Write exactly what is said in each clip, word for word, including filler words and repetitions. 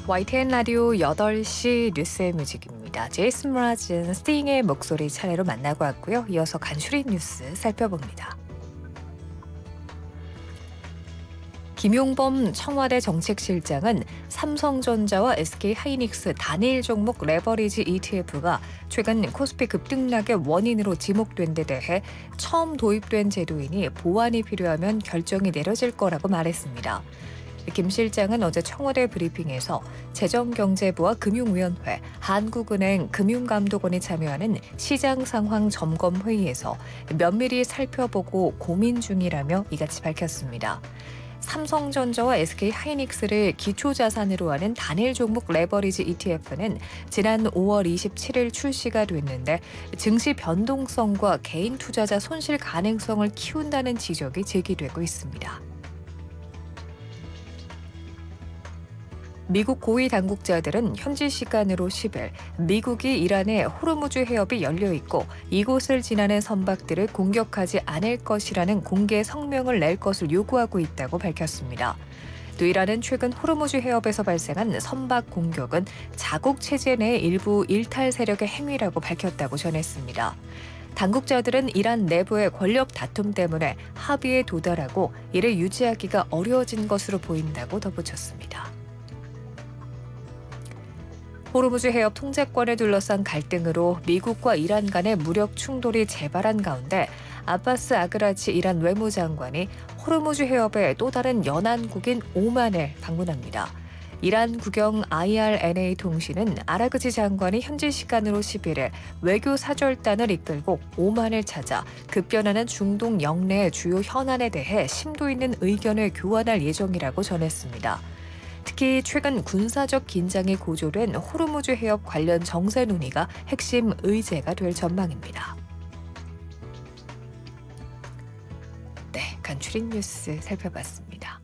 와이티엔 라디오 여덟 시 뉴스의 뮤직입니다. 제이슨 브라즌, 스팅의 목소리 차례로 만나고 왔고요. 이어서 간추린 뉴스 살펴봅니다. 김용범 청와대 정책실장은 삼성전자와 에스케이하이닉스 단일 종목 레버리지 이티에프가 최근 코스피 급등락의 원인으로 지목된 데 대해 처음 도입된 제도이니 보완이 필요하면 결정이 내려질 거라고 말했습니다. 김 실장은 어제 청와대 브리핑에서 재정경제부와 금융위원회, 한국은행, 금융감독원이 참여하는 시장 상황 점검 회의에서 면밀히 살펴보고 고민 중이라며 이같이 밝혔습니다. 삼성전자와 에스케이하이닉스를 기초자산으로 하는 단일 종목 레버리지 이티에프는 지난 오월 이십칠일 출시가 됐는데 증시 변동성과 개인 투자자 손실 가능성을 키운다는 지적이 제기되고 있습니다. 미국 고위 당국자들은 현지 시간으로 십일 미국이 이란의 호르무즈 해협이 열려 있고 이곳을 지나는 선박들을 공격하지 않을 것이라는 공개 성명을 낼 것을 요구하고 있다고 밝혔습니다. 또 이란은 최근 호르무즈 해협에서 발생한 선박 공격은 자국 체제 내 일부 일탈 세력의 행위라고 밝혔다고 전했습니다. 당국자들은 이란 내부의 권력 다툼 때문에 합의에 도달하고 이를 유지하기가 어려워진 것으로 보인다고 덧붙였습니다. 호르무즈 해협 통제권을 둘러싼 갈등으로 미국과 이란 간의 무력 충돌이 재발한 가운데 아바스 아그라치 이란 외무장관이 호르무즈 해협의 또 다른 연안국인 오만을 방문합니다. 이란 국영 아이알엔에이 통신은 아라그치 장관이 현지 시간으로 십일일 외교 사절단을 이끌고 오만을 찾아 급변하는 중동 영내의 주요 현안에 대해 심도 있는 의견을 교환할 예정이라고 전했습니다. 특히 최근 군사적 긴장이 고조된 호르무즈 해협 관련 정세 논의가 핵심 의제가 될 전망입니다. 네, 간추린 뉴스 살펴봤습니다.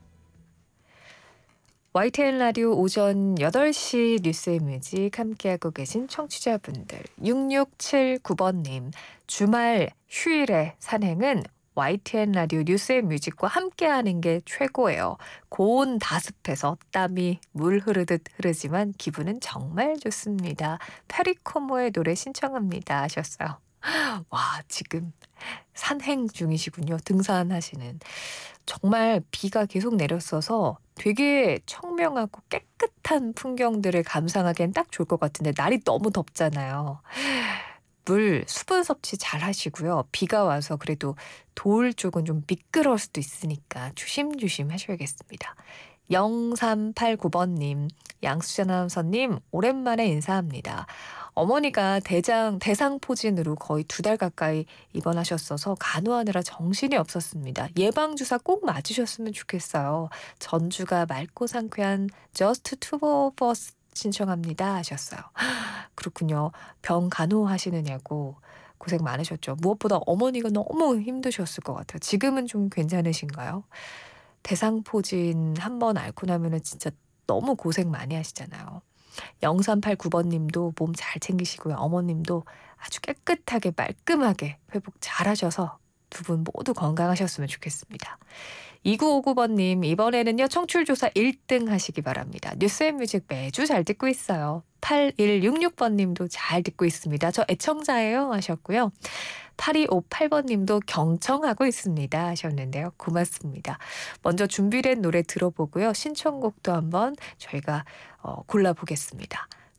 와이티엔 라디오 오전 여덟 시 뉴스의 뮤직 함께하고 계신 청취자분들 육육칠구 번님, 주말 휴일의 산행은 와이티엔 라디오 뉴스의 뮤직과 함께하는 게 최고예요. 고온 다습해서 땀이 물 흐르듯 흐르지만 기분은 정말 좋습니다. 페리코모의 노래 신청합니다 하셨어요. 와, 지금 산행 중이시군요. 등산하시는. 정말 비가 계속 내렸어서 되게 청명하고 깨끗한 풍경들을 감상하기엔 딱 좋을 것 같은데 날이 너무 덥잖아요. 물, 수분 섭취 잘 하시고요. 비가 와서 그래도 돌 쪽은 좀 미끄러울 수도 있으니까 조심조심 하셔야겠습니다. 영삼팔구 번님, 양수전 아나운서님 오랜만에 인사합니다. 어머니가 대장, 대상포진으로 거의 두 달 가까이 입원하셨어서 간호하느라 정신이 없었습니다. 예방주사 꼭 맞으셨으면 좋겠어요. 전주가 맑고 상쾌한 Just Two of Us 신청합니다 하셨어요. 그렇군요. 병 간호하시느냐고 고생 많으셨죠. 무엇보다 어머니가 너무 힘드셨을 것 같아요. 지금은 좀 괜찮으신가요? 대상포진 한번 앓고 나면은 진짜 너무 고생 많이 하시잖아요. 영삼팔구 번님도 몸 잘 챙기시고요. 어머님도 아주 깨끗하게 말끔하게 회복 잘 하셔서 두 분 모두 건강하셨으면 좋겠습니다. 이구오구 번님, 이번에는요 청취율조사 일 등 하시기 바랍니다. 뉴스앤뮤직 매주 잘 듣고 있어요. 팔일육육 번님도 잘 듣고 있습니다. 저 애청자예요 하셨고요. 팔이오팔 번님도 경청하고 있습니다 하셨는데요. 고맙습니다. 먼저 준비된 노래 들어보고요. 신청곡도 한번 저희가 어, 골라보겠습니다.